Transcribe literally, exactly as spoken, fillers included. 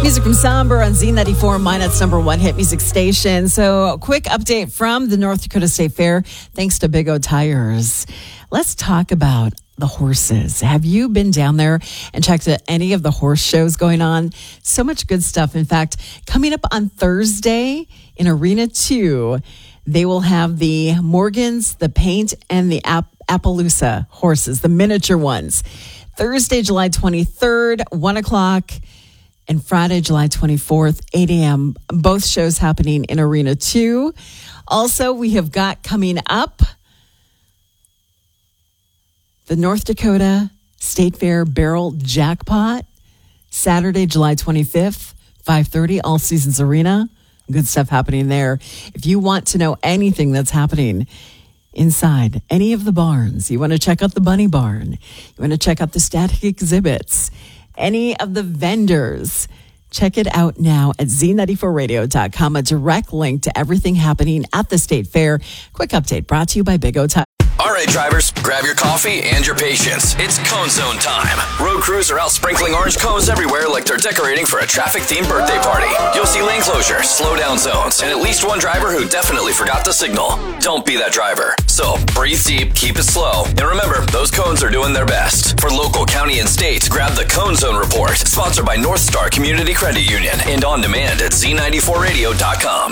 Music from Somber on Z ninety-four, Minot's number one hit music station. So, a quick update from the North Dakota State Fair, thanks to Big O Tires. Let's talk about the horses. Have you been down there and checked out any of the horse shows going on? So much good stuff. In fact, coming up on Thursday in Arena two, they will have the Morgans, the Paint, and the App- Appaloosa horses, the miniature ones. Thursday, July twenty-third, one o'clock. And Friday, July twenty-fourth, eight a.m. Both shows happening in Arena two. Also, we have got coming up the North Dakota State Fair Barrel Jackpot. Saturday, July twenty-fifth, five thirty, All Seasons Arena. Good stuff happening there. If you want to know anything that's happening inside any of the barns, you want to check out the Bunny Barn, you want to check out the static exhibits, any of the vendors, check it out now at Z ninety-four radio dot com. A direct link to everything happening at the State Fair. Quick update brought to you by Big O Tires. All right, drivers, grab your coffee and your patience. It's Cone Zone time. Road crews are out sprinkling orange cones everywhere like they're decorating for a traffic-themed birthday party. You'll see lane closures, slow-down zones, and at least one driver who definitely forgot to signal. Don't be that driver. So breathe deep, keep it slow, and remember, those cones are doing their best. For local, county, and state, grab the Cone Zone Report, sponsored by North Star Community Credit Union, and on demand at Z ninety-four radio dot com.